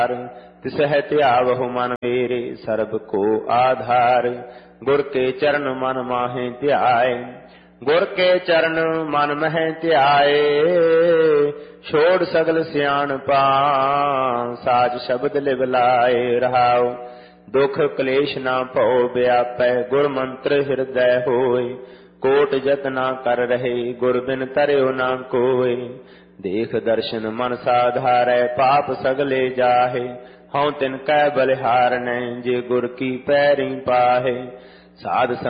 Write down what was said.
तिसह त्यावहु मन मेरे सर्ब को आधार। गुर के चरण मन माहे त्याए, गुर के चरण मन मह त्याए। छोड़ सगल सियाणपा साज शब्द लिव लाए रहाओ। दुख क्लेश ना भौ व्यापै गुर मंत्र हृदय होय। कोट जतना कर रहे गुर बिन तरयो ना कोय। देख दर्शन मन साधारै पाप सगले जाहे। हऊँ तिन कै बलिहार नै जे गुर की पैरी पाहे। साध